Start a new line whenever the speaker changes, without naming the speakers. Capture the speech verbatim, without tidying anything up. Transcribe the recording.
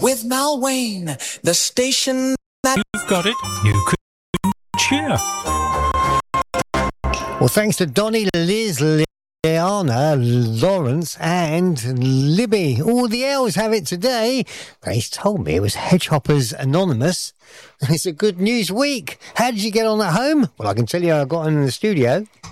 with Mal Wayne, the station that...
You've got it. You can cheer.
Well, thanks to Donnie, Liz, Liana, Lawrence and Libby. All the L's have it today. They told me it was Hedgehoppers Anonymous. It's a good news week. How did you get on at home? Well, I can tell you how I got on in the studio.